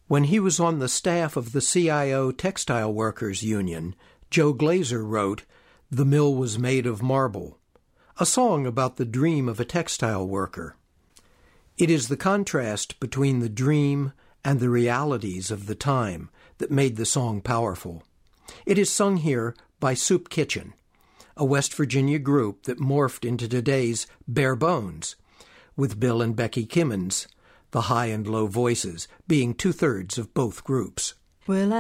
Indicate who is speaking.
Speaker 1: When he was on the staff of the CIO Textile Workers Union, Joe Glazer wrote, "The Mill Was Made of Marble," a song about the dream of a textile worker. It is the contrast between the dream and the realities of the time that made the song powerful. It is sung here by Soup Kitchen, a West Virginia group that morphed into today's Bare Bones, with Bill and Becky Kimmons, the high and low voices being 2/3 of both groups.
Speaker 2: Well,